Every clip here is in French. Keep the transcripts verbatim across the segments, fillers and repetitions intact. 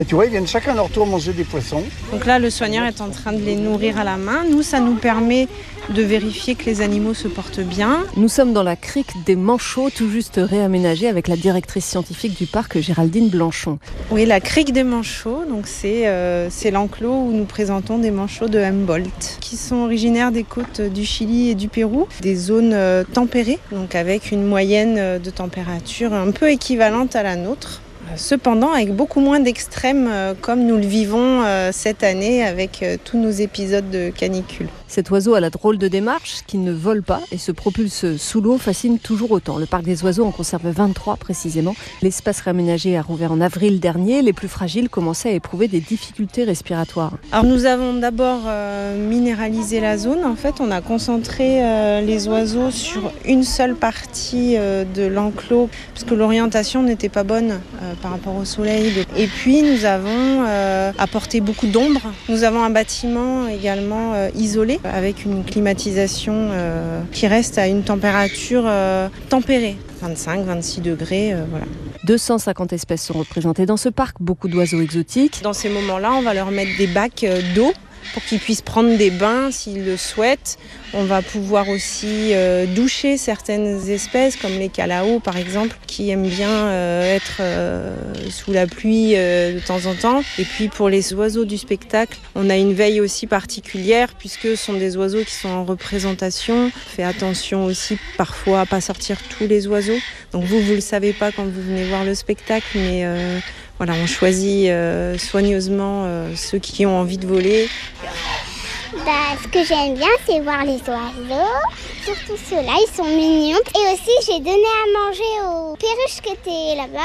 Et tu vois, ils viennent chacun à leur tour manger des poissons. Donc là, le soigneur est en train de les nourrir à la main. Nous, ça nous permet de vérifier que les animaux se portent bien. Nous sommes dans la crique des Manchots, tout juste réaménagée, avec la directrice scientifique du parc, Géraldine Blanchon. Oui, la crique des Manchots, donc c'est, euh, c'est l'enclos où nous présentons des manchots de Humboldt, qui sont originaires des côtes du Chili et du Pérou, des zones euh, tempérées, donc avec une moyenne de température un peu équivalente à la nôtre. Cependant, avec beaucoup moins d'extrêmes euh, comme nous le vivons euh, cette année avec euh, tous nos épisodes de canicule. Cet oiseau a la drôle de démarche, qui ne vole pas et se propulse sous l'eau, fascine toujours autant. Le parc des oiseaux en conserve vingt-trois précisément. L'espace réaménagé a rouvert en avril dernier. Les plus fragiles commençaient à éprouver des difficultés respiratoires. Alors nous avons d'abord euh, minéralisé la zone. En fait, on a concentré euh, les oiseaux sur une seule partie euh, de l'enclos, parce que l'orientation n'était pas bonne euh, par rapport au soleil. Et puis nous avons euh, apporté beaucoup d'ombre. Nous avons un bâtiment également euh, isolé, avec une climatisation euh, qui reste à une température euh, tempérée, vingt-cinq à vingt-six degrés, euh, voilà. deux cent cinquante espèces sont représentées dans ce parc, beaucoup d'oiseaux exotiques. Dans ces moments-là, on va leur mettre des bacs euh, d'eau pour qu'ils puissent prendre des bains s'ils le souhaitent. On va pouvoir aussi euh, doucher certaines espèces, comme les calaos par exemple, qui aiment bien euh, être euh, sous la pluie euh, de temps en temps. Et puis pour les oiseaux du spectacle, on a une veille aussi particulière, puisque ce sont des oiseaux qui sont en représentation. On fait attention aussi parfois à ne pas sortir tous les oiseaux. Donc vous, vous ne le savez pas quand vous venez voir le spectacle, mais euh, voilà, on choisit euh, soigneusement euh, ceux qui ont envie de voler. Bah, ce que j'aime bien, c'est voir les oiseaux. Surtout ceux-là, ils sont mignons. Et aussi, j'ai donné à manger aux perruches qui étaient là-bas.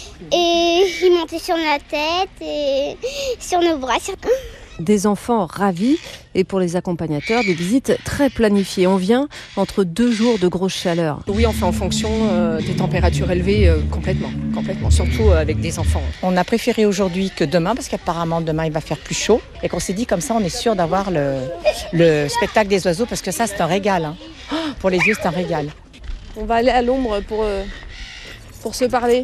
Et ils montaient sur notre tête et sur nos bras. Sur... Des enfants ravis et pour les accompagnateurs, des visites très planifiées. On vient entre deux jours de grosse chaleur. Oui, on fait en fonction euh, des températures élevées euh, complètement, complètement, surtout euh, avec des enfants. On a préféré aujourd'hui que demain, parce qu'apparemment demain il va faire plus chaud. Et qu'on s'est dit comme ça, on est sûr d'avoir le, le spectacle des oiseaux, parce que ça c'est un régal. Hein. Oh, pour les yeux, c'est un régal. On va aller à l'ombre pour, euh, pour se parler.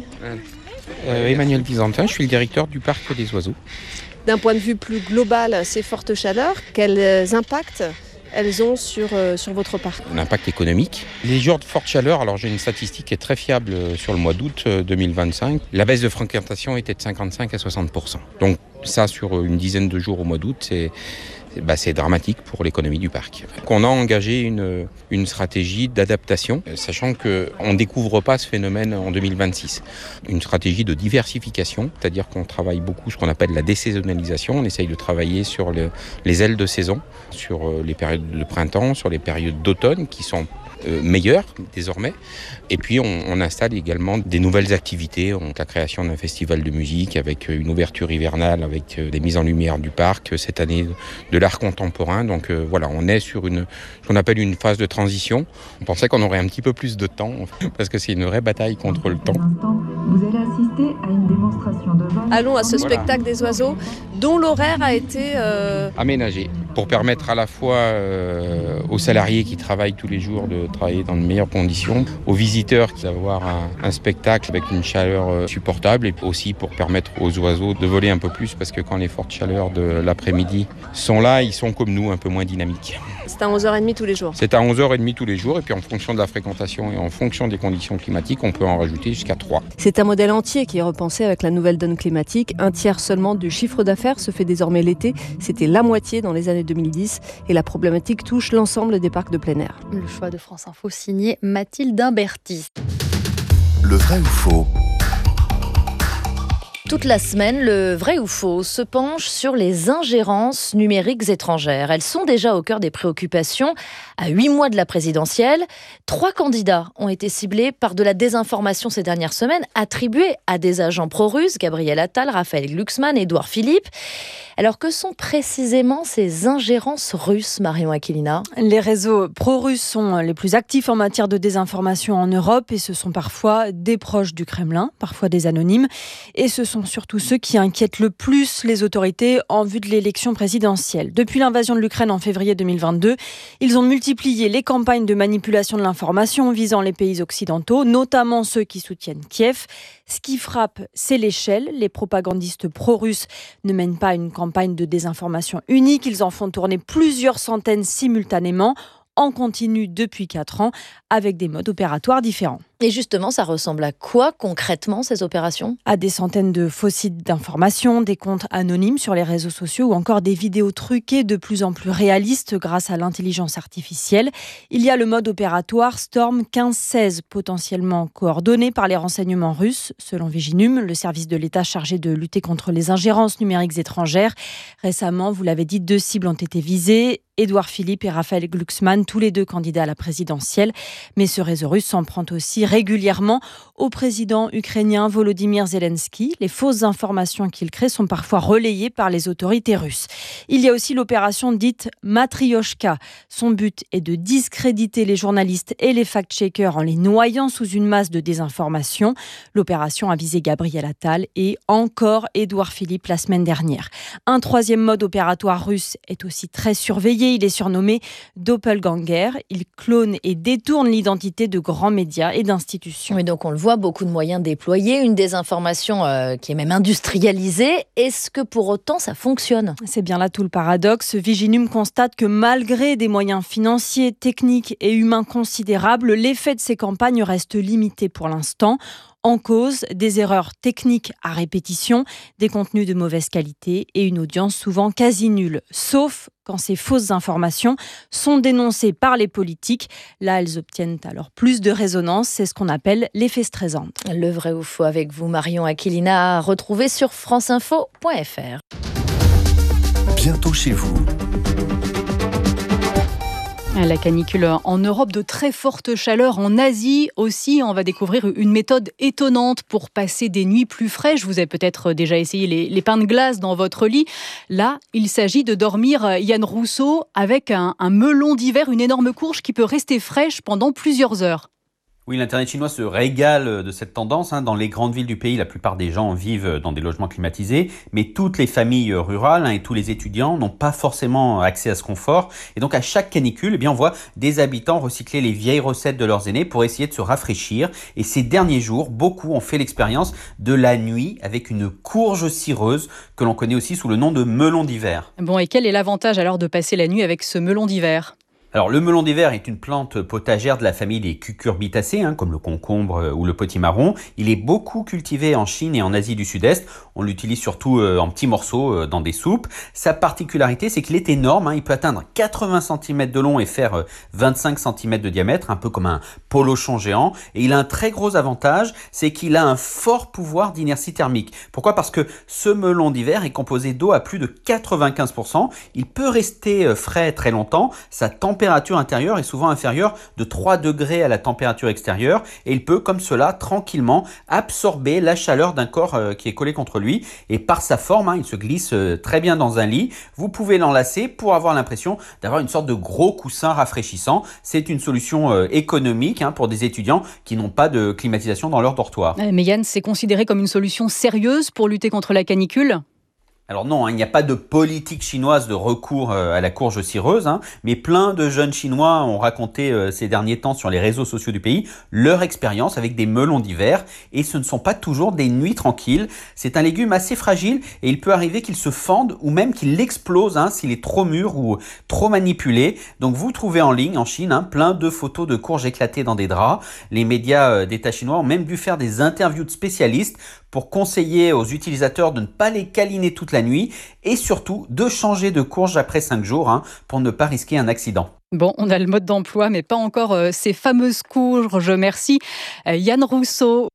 Euh, Emmanuel Byzantin, je suis le directeur du parc des oiseaux. D'un point de vue plus global, ces fortes chaleurs, quels impacts elles ont sur, euh, sur votre parc? L'impact économique. Les jours de forte chaleur, alors j'ai une statistique qui est très fiable sur le mois d'août deux mille vingt-cinq. La baisse de fréquentation était de cinquante-cinq à soixante pour cent. Donc ça, sur une dizaine de jours au mois d'août, c'est... Bah, c'est dramatique pour l'économie du parc. On a engagé une, une stratégie d'adaptation, sachant qu'on ne découvre pas ce phénomène en deux mille vingt-six. Une stratégie de diversification, c'est-à-dire qu'on travaille beaucoup ce qu'on appelle la désaisonnalisation. On essaye de travailler sur le, les ailes de saison, sur les périodes de printemps, sur les périodes d'automne qui sont Euh, meilleur désormais. Et puis on, on installe également des nouvelles activités, on, la création d'un festival de musique avec une ouverture hivernale, avec des mises en lumière du parc, cette année de l'art contemporain. Donc euh, voilà, on est sur une, ce qu'on appelle une phase de transition. On pensait qu'on aurait un petit peu plus de temps, parce que c'est une vraie bataille contre le temps. Vous allez assister à une démonstration de vol. Allons à ce Voilà. spectacle des oiseaux, dont l'horaire a été... Euh... aménagé pour permettre à la fois euh, aux salariés qui travaillent tous les jours de travailler dans de meilleures conditions, aux visiteurs d'avoir un, un spectacle avec une chaleur euh, supportable, et aussi pour permettre aux oiseaux de voler un peu plus, parce que quand les fortes chaleurs de l'après-midi sont là, ils sont comme nous, un peu moins dynamiques. C'est à onze heures trente tous les jours. C'est à onze heures trente tous les jours, et puis en fonction de la fréquentation et en fonction des conditions climatiques, on peut en rajouter jusqu'à trois. C'est un modèle entier qui est repensé avec la nouvelle donne climatique. Un tiers seulement du chiffre d'affaires se fait désormais l'été. C'était la moitié dans les années deux mille dix. Et la problématique touche l'ensemble des parcs de plein air. Le choix de France Info signé Mathilde Imberti. Le vrai ou faux? Toute la semaine, le vrai ou faux se penche sur les ingérences numériques étrangères. Elles sont déjà au cœur des préoccupations. À huit mois de la présidentielle, trois candidats ont été ciblés par de la désinformation ces dernières semaines, attribuée à des agents pro-russes, Gabriel Attal, Raphaël Glucksmann, Édouard Philippe. Alors que sont précisément ces ingérences russes, Marion Aquilina? Les réseaux pro-russes sont les plus actifs en matière de désinformation en Europe, et ce sont parfois des proches du Kremlin, parfois des anonymes, et ce sont surtout ceux qui inquiètent le plus les autorités en vue de l'élection présidentielle. Depuis l'invasion de l'Ukraine en février deux mille vingt-deux, ils ont multiplié les campagnes de manipulation de l'information visant les pays occidentaux, notamment ceux qui soutiennent Kiev. Ce qui frappe, c'est l'échelle. Les propagandistes pro-russes ne mènent pas une campagne de désinformation unique. Ils en font tourner plusieurs centaines simultanément, en continu depuis quatre ans, avec des modes opératoires différents. Et justement, ça ressemble à quoi concrètement ces opérations ? À des centaines de faux sites d'information, des comptes anonymes sur les réseaux sociaux ou encore des vidéos truquées de plus en plus réalistes grâce à l'intelligence artificielle. Il y a le mode opératoire Storm quinze seize, potentiellement coordonné par les renseignements russes, selon Viginum, le service de l'État chargé de lutter contre les ingérences numériques étrangères. Récemment, vous l'avez dit, deux cibles ont été visées. Édouard Philippe et Raphaël Glucksmann, tous les deux candidats à la présidentielle. Mais ce réseau russe s'en prend aussi régulièrement au président ukrainien Volodymyr Zelensky. Les fausses informations qu'il crée sont parfois relayées par les autorités russes. Il y a aussi l'opération dite Matryoshka. Son but est de discréditer les journalistes et les fact-checkers en les noyant sous une masse de désinformation. L'opération a visé Gabriel Attal et encore Édouard Philippe la semaine dernière. Un troisième mode opératoire russe est aussi très surveillé. Il est surnommé Doppelganger. Il clone et détourne l'identité de grands médias et d'institutions. Oui, donc on le voit, beaucoup de moyens déployés, une désinformation euh, qui est même industrialisée. Est-ce que pour autant ça fonctionne ? C'est bien là tout le paradoxe. Viginum constate que malgré des moyens financiers, techniques et humains considérables, l'effet de ces campagnes reste limité pour l'instant. En cause, des erreurs techniques à répétition, des contenus de mauvaise qualité et une audience souvent quasi nulle. Sauf quand ces fausses informations sont dénoncées par les politiques. Là, elles obtiennent alors plus de résonance. C'est ce qu'on appelle l'effet Streisand. Le vrai ou faux avec vous, Marion Aquilina, retrouvé sur franceinfo point f r. Bientôt chez vous. La canicule en Europe, de très fortes chaleurs en Asie aussi. On va découvrir une méthode étonnante pour passer des nuits plus fraîches. Vous avez peut-être déjà essayé les, les pains de glace dans votre lit. Là, il s'agit de dormir, Yann Rousseau, avec un, un melon d'hiver, une énorme courge qui peut rester fraîche pendant plusieurs heures. Oui, l'Internet chinois se régale de cette tendance. Dans les grandes villes du pays, la plupart des gens vivent dans des logements climatisés, mais toutes les familles rurales et tous les étudiants n'ont pas forcément accès à ce confort. Et donc, à chaque canicule, eh bien, on voit des habitants recycler les vieilles recettes de leurs aînés pour essayer de se rafraîchir. Et ces derniers jours, beaucoup ont fait l'expérience de la nuit avec une courge cireuse que l'on connaît aussi sous le nom de melon d'hiver. Bon, et quel est l'avantage alors de passer la nuit avec ce melon d'hiver ? Alors, le melon d'hiver est une plante potagère de la famille des cucurbitacées, hein, comme le concombre ou le potimarron. Il est beaucoup cultivé en Chine et en Asie du Sud-Est. On l'utilise surtout euh, en petits morceaux euh, dans des soupes. Sa particularité, c'est qu'il est énorme. Hein. Il peut atteindre quatre-vingts centimètres de long et faire euh, vingt-cinq centimètres de diamètre, un peu comme un polochon géant. Et il a un très gros avantage, c'est qu'il a un fort pouvoir d'inertie thermique. Pourquoi ? Parce que ce melon d'hiver est composé d'eau à plus de quatre-vingt-quinze pour cent. Il peut rester euh, frais très longtemps. Sa température La température intérieure est souvent inférieure de trois degrés à la température extérieure et il peut comme cela tranquillement absorber la chaleur d'un corps euh, qui est collé contre lui et par sa forme, hein, il se glisse euh, très bien dans un lit. Vous pouvez l'enlacer pour avoir l'impression d'avoir une sorte de gros coussin rafraîchissant. C'est une solution euh, économique hein, pour des étudiants qui n'ont pas de climatisation dans leur dortoir. Mais Yann, c'est considéré comme une solution sérieuse pour lutter contre la canicule ? Alors non, hein, il n'y a pas de politique chinoise de recours euh, à la courge cireuse, hein, mais plein de jeunes Chinois ont raconté euh, ces derniers temps sur les réseaux sociaux du pays leur expérience avec des melons d'hiver. Et ce ne sont pas toujours des nuits tranquilles. C'est un légume assez fragile et il peut arriver qu'il se fende ou même qu'il explose hein, s'il est trop mûr ou trop manipulé. Donc vous trouvez en ligne, en Chine, hein, plein de photos de courges éclatées dans des draps. Les médias euh, d'État chinois ont même dû faire des interviews de spécialistes pour conseiller aux utilisateurs de ne pas les câliner toute la nuit et surtout de changer de courge après cinq jours hein, pour ne pas risquer un accident. Bon, on a le mode d'emploi, mais pas encore euh, ces fameuses courges. Merci. Euh, Yann Rousseau.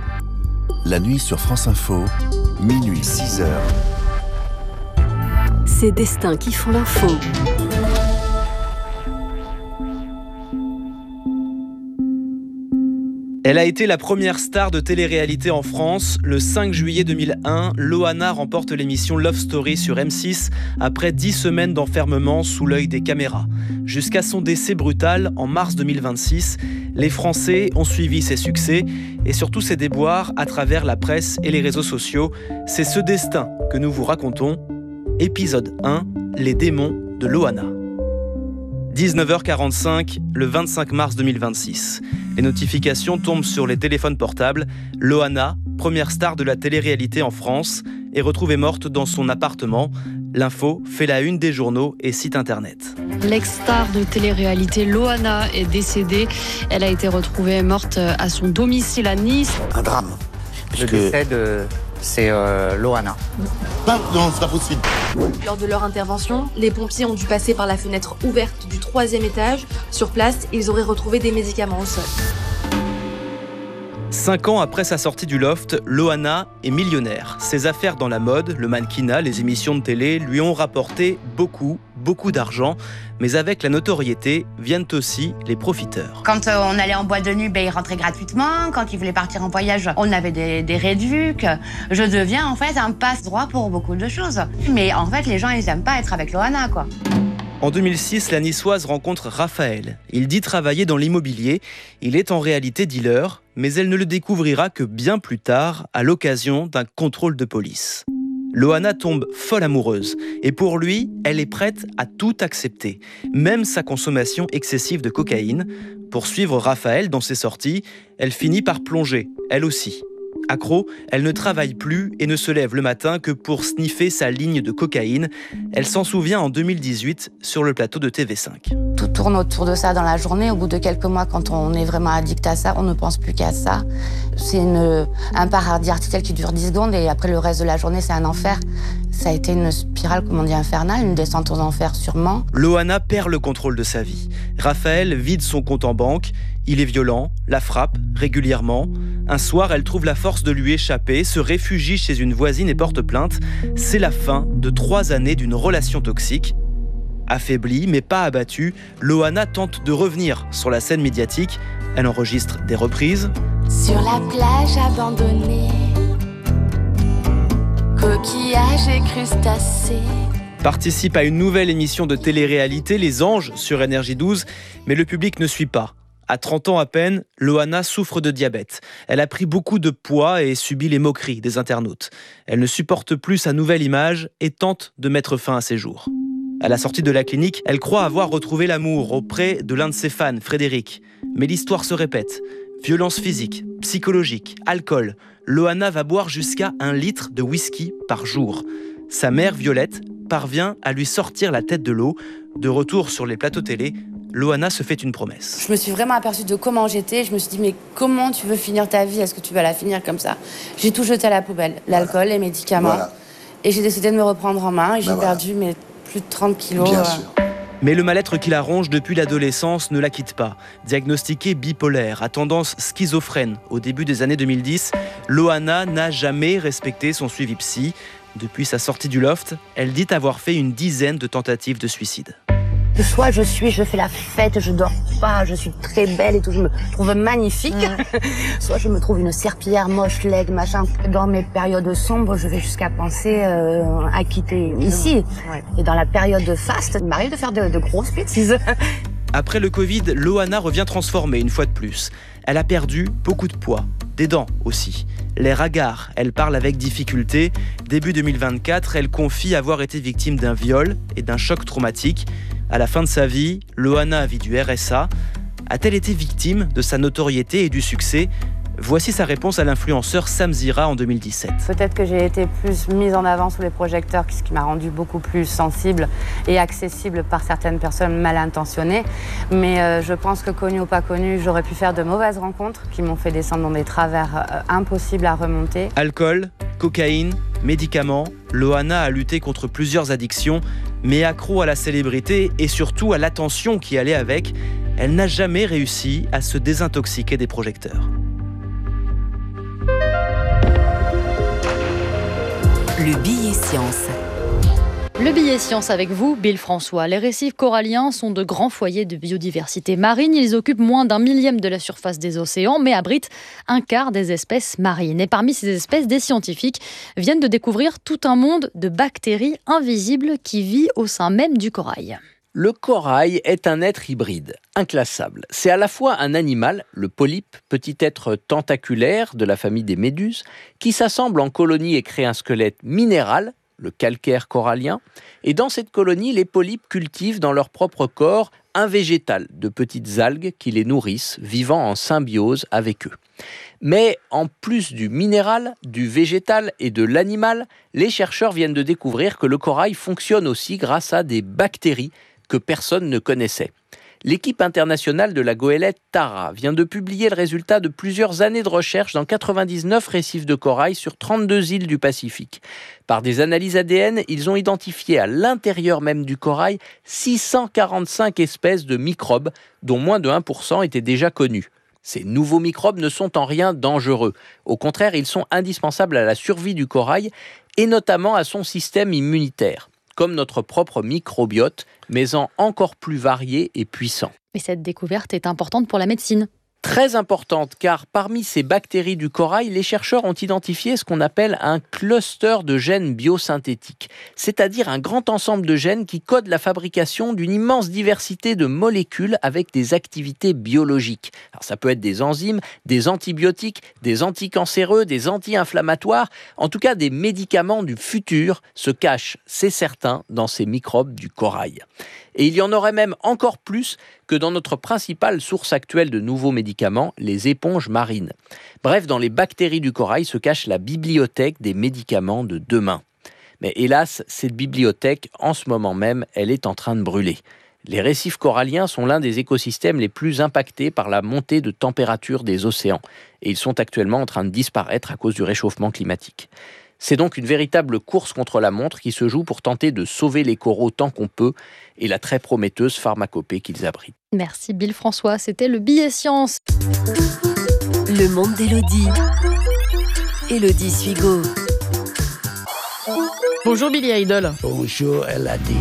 La nuit sur France Info, minuit six heures. Ces destins qui font l'info. Elle a été la première star de télé-réalité en France. Le cinq juillet deux mille un, Loana remporte l'émission Love Story sur M six après dix semaines d'enfermement sous l'œil des caméras. Jusqu'à son décès brutal en mars deux mille vingt-six, les Français ont suivi ses succès et surtout ses déboires à travers la presse et les réseaux sociaux. C'est ce destin que nous vous racontons. Épisode un, les démons de Loana. dix-neuf heures quarante-cinq, le vingt-cinq mars deux mille vingt-six. Les notifications tombent sur les téléphones portables. Loana, première star de la télé-réalité en France, est retrouvée morte dans son appartement. L'info fait la une des journaux et sites internet. L'ex-star de télé-réalité Loana est décédée. Elle a été retrouvée morte à son domicile à Nice. Un drame. Le décès de... c'est euh, Loana. Non, non, c'est pas possible. Lors de leur intervention, les pompiers ont dû passer par la fenêtre ouverte du troisième étage. Sur place, ils auraient retrouvé des médicaments au sol. Cinq ans après sa sortie du loft, Loana est millionnaire. Ses affaires dans la mode, le mannequinat, les émissions de télé lui ont rapporté beaucoup, beaucoup d'argent. Mais avec la notoriété viennent aussi les profiteurs. Quand euh, on allait en boîte de nuit, ben, ils rentraient gratuitement. Quand ils voulaient partir en voyage, on avait des, des réducs. Je deviens en fait un passe-droit pour beaucoup de choses. Mais en fait, les gens, ils aiment pas être avec Loana, quoi. En deux mille six, la niçoise rencontre Raphaël. Il dit travailler dans l'immobilier. Il est en réalité dealer, mais elle ne le découvrira que bien plus tard, à l'occasion d'un contrôle de police. Loana tombe folle amoureuse et pour lui, elle est prête à tout accepter, même sa consommation excessive de cocaïne. Pour suivre Raphaël dans ses sorties, elle finit par plonger, elle aussi. Accro, elle ne travaille plus et ne se lève le matin que pour sniffer sa ligne de cocaïne. Elle s'en souvient en deux mille dix-huit sur le plateau de T V cinq. Tout tourne autour de ça dans la journée. Au bout de quelques mois, quand on est vraiment addict à ça, on ne pense plus qu'à ça. C'est une, un paradis artificiel qui dure dix secondes et après le reste de la journée, c'est un enfer. Ça a été une spirale, comme on dit, infernale, une descente aux enfers sûrement. Loana perd le contrôle de sa vie. Raphaël vide son compte en banque. Il est violent, la frappe régulièrement. Un soir, elle trouve la force de lui échapper, se réfugie chez une voisine et porte plainte. C'est la fin de trois années d'une relation toxique. Affaiblie, mais pas abattue, Loana tente de revenir sur la scène médiatique. Elle enregistre des reprises. Sur la plage abandonnée, coquillages et crustacés. Participe à une nouvelle émission de télé-réalité, Les Anges, sur N R J douze, mais le public ne suit pas. À trente ans à peine, Loana souffre de diabète. Elle a pris beaucoup de poids et subit les moqueries des internautes. Elle ne supporte plus sa nouvelle image et tente de mettre fin à ses jours. À la sortie de la clinique, elle croit avoir retrouvé l'amour auprès de l'un de ses fans, Frédéric. Mais l'histoire se répète. Violence physique, psychologique, alcool. Loana va boire jusqu'à un litre de whisky par jour. Sa mère, Violette, parvient à lui sortir la tête de l'eau. De retour sur les plateaux télé, Loana se fait une promesse. Je me suis vraiment aperçue de comment j'étais. Je me suis dit, mais comment tu veux finir ta vie? Est-ce que tu vas la finir comme ça? J'ai tout jeté à la poubelle. L'alcool, voilà. Les médicaments. Voilà. Et j'ai décidé de me reprendre en main. Et j'ai ben perdu voilà. mes plus de trente kilos. Bien sûr. Mais le mal-être qui la ronge depuis l'adolescence ne la quitte pas. Diagnostiquée bipolaire, à tendance schizophrène au début des années deux mille dix, Loana n'a jamais respecté son suivi psy. Depuis sa sortie du loft, elle dit avoir fait une dizaine de tentatives de suicide. Soit je suis, je fais la fête, je dors pas, je suis très belle et tout, je me trouve magnifique. Mmh. Soit je me trouve une serpillière moche, leg, machin. Dans mes périodes sombres, je vais jusqu'à penser euh, à quitter ici. Ouais. Et dans la période faste, il m'arrive de faire de, de grosses bêtises. Après le Covid, Loana revient transformée une fois de plus. Elle a perdu beaucoup de poids, des dents aussi. L'air hagard, elle parle avec difficulté. Début deux mille vingt-quatre, elle confie avoir été victime d'un viol et d'un choc traumatique. À la fin de sa vie, Loana vit du R S A. A-t-elle été victime de sa notoriété et du succès? Voici sa réponse à l'influenceur Sam Zira en deux mille dix-sept. Peut-être que j'ai été plus mise en avant sous les projecteurs, ce qui m'a rendue beaucoup plus sensible et accessible par certaines personnes mal intentionnées. Mais euh, je pense que connue ou pas connue, j'aurais pu faire de mauvaises rencontres qui m'ont fait descendre dans des travers euh, impossibles à remonter. Alcool, cocaïne, médicaments, Loana a lutté contre plusieurs addictions, mais accro à la célébrité et surtout à l'attention qui allait avec, elle n'a jamais réussi à se désintoxiquer des projecteurs. Le billet science. Le billet science avec vous, Bill François. Les récifs coralliens sont de grands foyers de biodiversité marine. Ils occupent moins d'un millième de la surface des océans, mais abritent un quart des espèces marines. Et parmi ces espèces, des scientifiques viennent de découvrir tout un monde de bactéries invisibles qui vit au sein même du corail. Le corail est un être hybride, inclassable. C'est à la fois un animal, le polype, petit être tentaculaire de la famille des méduses, qui s'assemble en colonie et crée un squelette minéral, le calcaire corallien. Et dans cette colonie, les polypes cultivent dans leur propre corps un végétal de petites algues qui les nourrissent, vivant en symbiose avec eux. Mais en plus du minéral, du végétal et de l'animal, les chercheurs viennent de découvrir que le corail fonctionne aussi grâce à des bactéries que personne ne connaissait. L'équipe internationale de la goélette Tara vient de publier le résultat de plusieurs années de recherche dans quatre-vingt-dix-neuf récifs de corail sur trente-deux îles du Pacifique. Par des analyses A D N, ils ont identifié à l'intérieur même du corail six cent quarante-cinq espèces de microbes, dont moins de un pour cent étaient déjà connus. Ces nouveaux microbes ne sont en rien dangereux. Au contraire, ils sont indispensables à la survie du corail et notamment à son système immunitaire, comme notre propre microbiote, mais en encore plus varié et puissant. Mais cette découverte est importante pour la médecine. Très importante, car parmi ces bactéries du corail, les chercheurs ont identifié ce qu'on appelle un cluster de gènes biosynthétiques, c'est-à-dire un grand ensemble de gènes qui codent la fabrication d'une immense diversité de molécules avec des activités biologiques. Alors ça peut être des enzymes, des antibiotiques, des anticancéreux, des anti-inflammatoires, en tout cas des médicaments du futur se cachent, c'est certain, dans ces microbes du corail. Et il y en aurait même encore plus que dans notre principale source actuelle de nouveaux médicaments, les éponges marines. Bref, dans les bactéries du corail se cache la bibliothèque des médicaments de demain. Mais hélas, cette bibliothèque, en ce moment même, elle est en train de brûler. Les récifs coralliens sont l'un des écosystèmes les plus impactés par la montée de température des océans. Et ils sont actuellement en train de disparaître à cause du réchauffement climatique. C'est donc une véritable course contre la montre qui se joue pour tenter de sauver les coraux tant qu'on peut et la très prometteuse pharmacopée qu'ils abritent. Merci Bill François, c'était le billet science. Le monde d'Élodie. Élodie Suigo. Bonjour Billy Idol. Bonjour Elodie.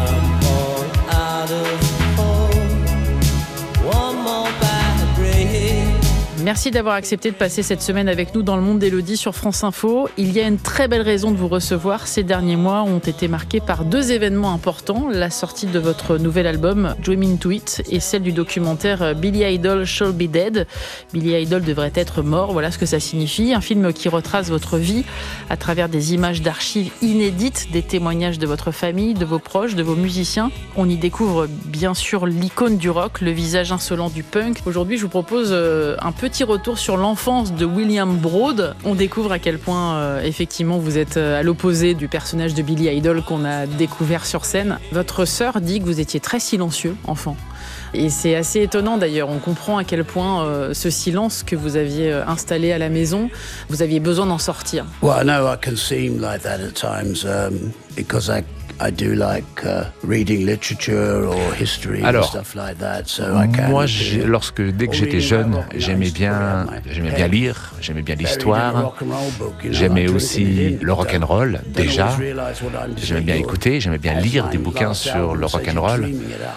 Merci d'avoir accepté de passer cette semaine avec nous dans le monde d'Élodie sur France Info. Il y a une très belle raison de vous recevoir. Ces derniers mois ont été marqués par deux événements importants. La sortie de votre nouvel album Dream Into It et celle du documentaire Billy Idol Shall Be Dead. Billy Idol devrait être mort, voilà ce que ça signifie. Un film qui retrace votre vie à travers des images d'archives inédites, des témoignages de votre famille, de vos proches, de vos musiciens. On y découvre bien sûr l'icône du rock, le visage insolent du punk. Aujourd'hui, je vous propose un petit retour sur l'enfance de William Broad. On découvre à quel point, euh, effectivement, vous êtes à l'opposé du personnage de Billy Idol qu'on a découvert sur scène. Votre sœur dit que vous étiez très silencieux, enfant. Et c'est assez étonnant d'ailleurs. On comprend à quel point euh, ce silence que vous aviez euh, installé à la maison, vous aviez besoin d'en sortir. Well, I know I can seem like that at times um, because I I do like uh, reading literature or history and stuff like that. So I can moi, lorsque dès que j'étais jeune, j'aimais bien, j'aimais bien lire, j'aimais bien l'histoire, j'aimais aussi le rock and roll déjà. J'aimais bien écouter, j'aimais bien lire des bouquins sur le rock and roll.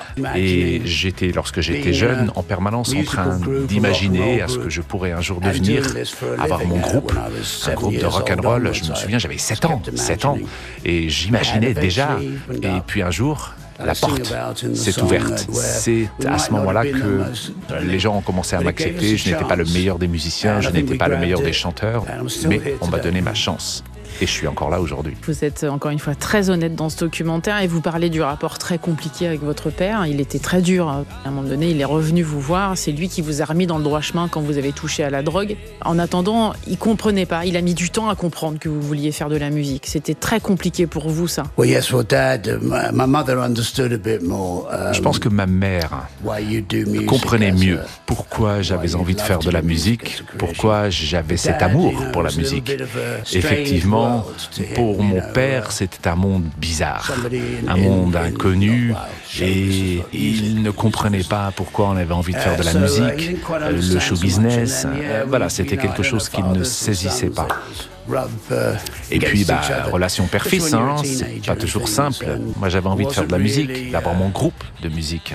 Et j'étais, lorsque j'étais jeune, en permanence en train d'imaginer à ce que je pourrais un jour devenir, avoir mon groupe, un groupe de rock and roll. Je me souviens, j'avais sept ans, sept ans, et j'imaginais déjà. Et puis un jour, la porte s'est ouverte. C'est à ce moment-là que les gens ont commencé à m'accepter. Je n'étais pas le meilleur des musiciens, je n'étais pas le meilleur des chanteurs, mais on m'a donné ma chance. Et je suis encore là aujourd'hui. Vous êtes encore une fois très honnête dans ce documentaire et vous parlez du rapport très compliqué avec votre père. Il était très dur. À un moment donné, il est revenu vous voir. C'est lui qui vous a remis dans le droit chemin quand vous avez touché à la drogue. En attendant, il comprenait pas. Il a mis du temps à comprendre que vous vouliez faire de la musique. C'était très compliqué pour vous, ça. Well, yes, well, Dad, my mother understood a bit more. Um, Je pense que ma mère comprenait mieux pourquoi j'avais envie de faire de la musique, pourquoi j'avais cet amour pour la musique. Effectivement, pour mon père, c'était un monde bizarre, un monde inconnu, et il ne comprenait pas pourquoi on avait envie de faire de la musique, le show business. Voilà, c'était quelque chose qu'il ne saisissait pas. Et puis, bah, relation père-fils, hein, c'est pas toujours simple. Moi, j'avais envie de faire de la musique, d'avoir mon groupe de musique.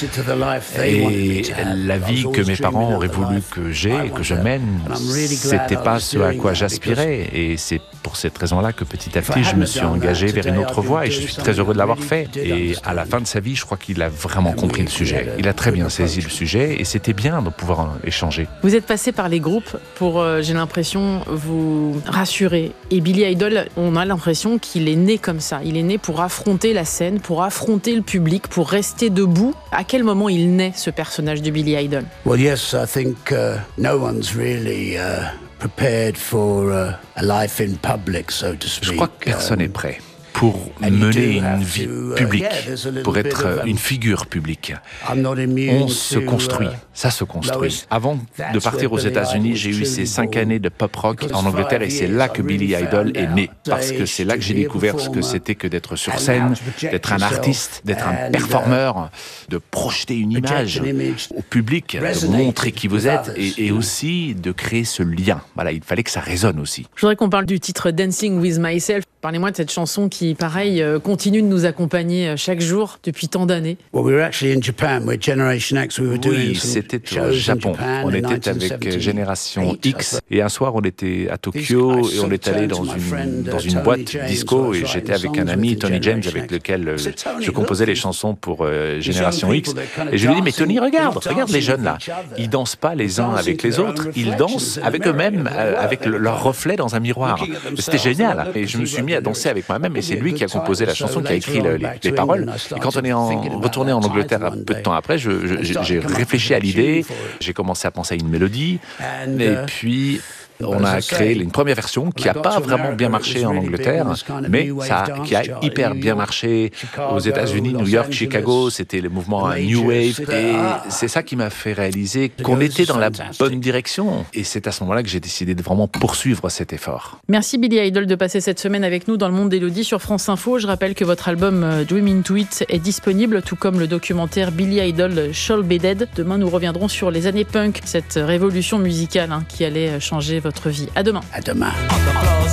Et la vie que mes parents auraient voulu que j'ai, que je mène, c'était pas ce à quoi j'aspirais. Et c'est pour cette raison-là que petit à petit, je me suis engagé vers une autre voie et je suis très heureux de l'avoir fait. Et à la fin de sa vie, je crois qu'il a vraiment compris le sujet. Il a très bien saisi le sujet et c'était bien de pouvoir échanger. Vous êtes passé par les groupes pour, euh, j'ai l'impression, vous rassuré. Et Billy Idol, on a l'impression qu'il est né comme ça. Il est né pour affronter la scène, pour affronter le public, pour rester debout. À quel moment il naît, ce personnage de Billy Idol? Well, yes, I think uh, no one's really uh, prepared for uh, a life in public, so to speak. Je crois que personne n'est prêt pour mener une vie publique, pour être une figure publique. On se construit, ça se construit. Avant de partir aux États-Unis, j'ai eu ces cinq années de pop rock en Angleterre et c'est là que Billy Idol est né. Parce que c'est là que j'ai découvert ce que c'était que d'être sur scène, d'être un artiste, d'être un performeur, de projeter une image au public, de montrer qui vous êtes et, et aussi de créer ce lien. Voilà, il fallait que ça résonne aussi. Je voudrais qu'on parle du titre Dancing with Myself. Parlez-moi de cette chanson qui, pareil, continue de nous accompagner chaque jour depuis tant d'années. Oui, c'était au Japon. On était avec Génération X et un soir on était à Tokyo et on est allé dans une, dans une boîte disco et j'étais avec un ami, Tony James, avec lequel je composais les chansons pour euh, Génération X. Et je lui ai dit, mais Tony, regarde, regarde les jeunes là. Ils dansent pas les uns avec les autres, ils dansent avec eux-mêmes, euh, avec le, leur reflet dans un miroir. C'était génial. Et je me suis mis à danser avec moi-même et c'est lui qui a composé la chanson, qui a écrit le, les, les paroles. Et quand on est en, retourné en Angleterre un peu de temps après, je, je, j'ai réfléchi à l'idée, j'ai commencé à penser à une mélodie et puis on a créé une première version qui n'a pas vraiment bien marché en Angleterre, mais ça a, qui a hyper bien marché aux États-Unis, New York, Chicago. C'était le mouvement New Wave. Et c'est ça qui m'a fait réaliser qu'on était dans la bonne direction. Et c'est à ce moment-là que j'ai décidé de vraiment poursuivre cet effort. Merci Billy Idol de passer cette semaine avec nous dans le monde d'Élodie sur France Info. Je rappelle que votre album Dream Into It est disponible, tout comme le documentaire Billy Idol Shall Be Dead. Demain, nous reviendrons sur les années punk, cette révolution musicale hein, qui allait changer votre vie. À demain. À demain.